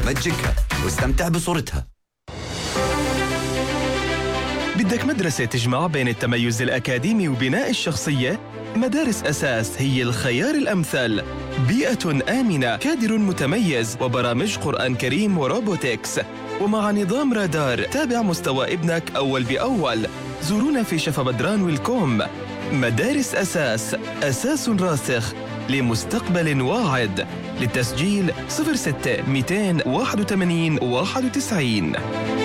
مجكها واستمتع بصورتها. بدك مدرسة تجمع بين التميز الأكاديمي وبناء الشخصية؟ مدارس أساس هي الخيار الأمثل. بيئة آمنة، كادر متميز، وبرامج قرآن كريم وروبوتكس، ومع نظام رادار. تابع مستوى ابنك أول بأول. زورونا في شفا بدران والكوم. مدارس أساس، أساس راسخ لمستقبل واعد. للتسجيل 06 281 91.